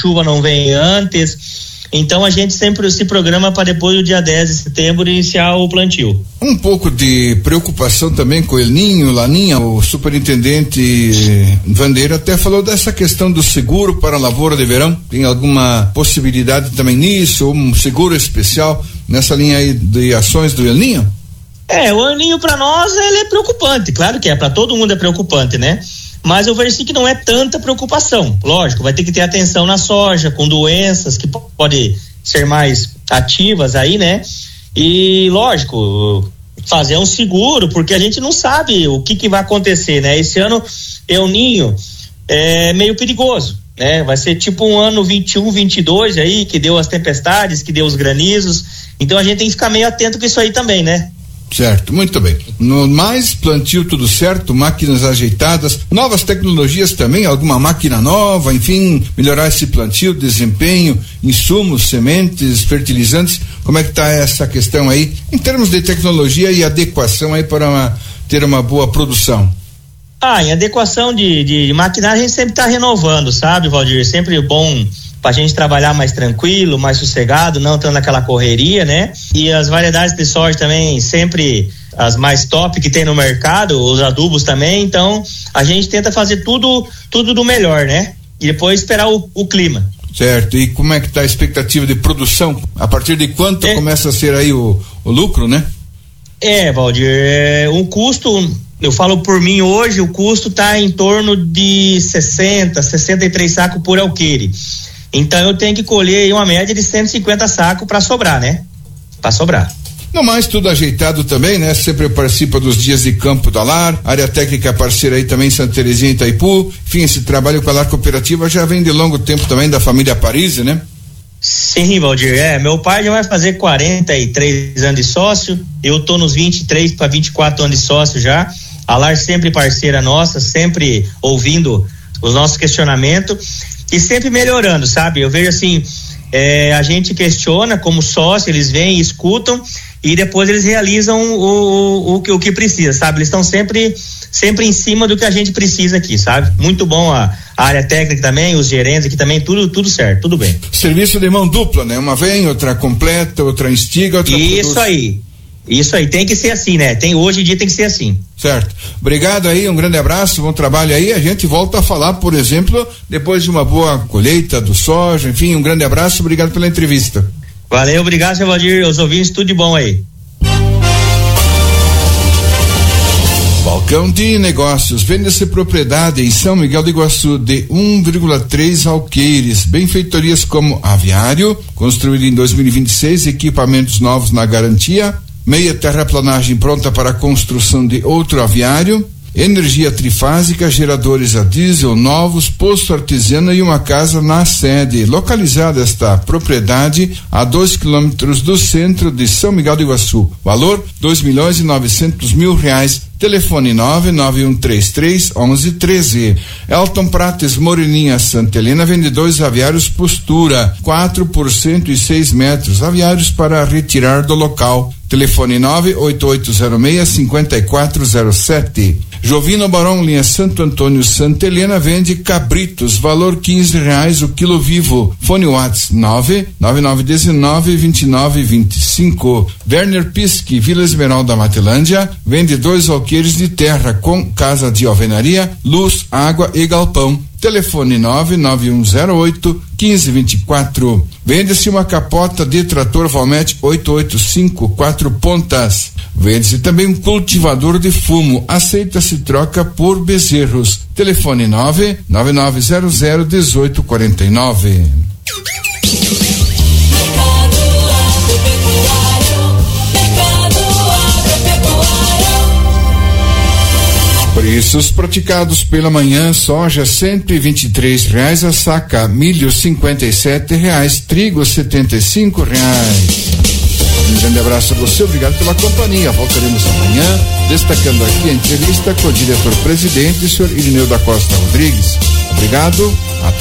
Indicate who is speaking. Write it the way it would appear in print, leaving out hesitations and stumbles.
Speaker 1: chuva não vem antes. Então a gente sempre se programa para depois do dia 10 de setembro iniciar o plantio.
Speaker 2: Um pouco de preocupação também com El Ninho, Laninha. O superintendente Vandeiro até falou dessa questão do seguro para a lavoura de verão. Tem alguma possibilidade também nisso, um seguro especial nessa linha aí de ações do El Ninho?
Speaker 1: O El Ninho para nós ele é preocupante, claro que para todo mundo é preocupante, né? Mas eu vejo assim que não é tanta preocupação. Lógico, vai ter que ter atenção na soja, com doenças que podem ser mais ativas aí, né? E lógico, fazer um seguro, porque a gente não sabe o que vai acontecer, né? Esse ano, El Ninho é meio perigoso, né? Vai ser tipo um ano 21, 22 aí, que deu as tempestades, que deu os granizos. Então a gente tem que ficar meio atento com isso aí também, né?
Speaker 2: Certo, muito bem. No mais, plantio tudo certo, máquinas ajeitadas, novas tecnologias também, alguma máquina nova, enfim, melhorar esse plantio, desempenho, insumos, sementes, fertilizantes. Como é que está essa questão aí, em termos de tecnologia e adequação aí para ter uma boa produção?
Speaker 1: Em adequação de maquinário a gente sempre está renovando, sabe, Valdir? Sempre bom pra gente trabalhar mais tranquilo, mais sossegado, não estando naquela correria, né? E as variedades de soja também sempre as mais top que tem no mercado, os adubos também, então a gente tenta fazer tudo do melhor, né? E depois esperar o clima.
Speaker 2: Certo, e como é que tá a expectativa de produção? A partir de quanto começa a ser aí o lucro, né?
Speaker 1: Valdir, um custo, eu falo por mim hoje, o custo tá em torno de 63 sacos por alqueire. Então eu tenho que colher uma média de 150 sacos para sobrar, né? Para sobrar.
Speaker 2: No mais, tudo ajeitado também, né? Sempre participa dos dias de campo da LAR, área técnica parceira aí também, Santa Terezinha e Itaipu. Enfim, esse trabalho com a LAR Cooperativa já vem de longo tempo também da família Parise, né?
Speaker 1: Sim, Valdir, meu pai já vai fazer 43 anos de sócio, eu tô nos 23 para 24 anos de sócio já. A LAR sempre parceira nossa, sempre ouvindo os nossos questionamentos e sempre melhorando, sabe? Eu vejo assim, a gente questiona como sócio, eles vêm e escutam e depois eles realizam o que precisa, sabe? Eles estão sempre em cima do que a gente precisa aqui, sabe? Muito bom a área técnica também, os gerentes aqui também, tudo certo, tudo bem.
Speaker 2: Serviço de mão dupla, né? Uma vem, outra completa, outra instiga, outra produz. Isso aí, tem que ser assim, né? Hoje em dia tem que ser assim. Certo. Obrigado aí, um grande abraço, bom trabalho aí. A gente volta a falar, por exemplo, depois de uma boa colheita do soja, enfim, um grande abraço, obrigado pela entrevista.
Speaker 1: Valeu, obrigado, seu Valdir, os ouvintes, tudo de bom aí.
Speaker 2: Balcão de Negócios, vende-se propriedade em São Miguel do Iguaçu de 1,3 alqueires, benfeitorias como aviário, construído em 2026, equipamentos novos na garantia, meia terraplanagem pronta para a construção de outro aviário, energia trifásica, geradores a diesel novos, posto artesiano e uma casa na sede. Localizada esta propriedade a 2 quilômetros do centro de São Miguel do Iguaçu. Valor R$2.900.000. Telefone 99133-1113. Elton Prates Moreninha Santa Helena, vende 2 aviários postura, 4 por 106 metros, aviários para retirar do local. Telefone 98806-5407. Jovino Barão, linha Santo Antônio Santa Helena, vende cabritos, valor R$15 o quilo vivo. Fone WhatsApp 99919-2925. Werner Pisque, Vila Esmeralda Matelândia, vende 2 alqueires de terra com casa de alvenaria, luz, água e galpão. Telefone 99108-1524. Vende-se uma capota de trator Valmet 885, 4 pontas. Vende-se também um cultivador de fumo. Aceita-se troca por bezerros. Telefone 99900-1849. Preços praticados pela manhã: soja R$123 a saca, milho R$57, trigo R$75. Um grande abraço a você, obrigado pela companhia. Voltaremos amanhã, destacando aqui a entrevista com o diretor-presidente, o senhor Irineu da Costa Rodrigues. Obrigado, até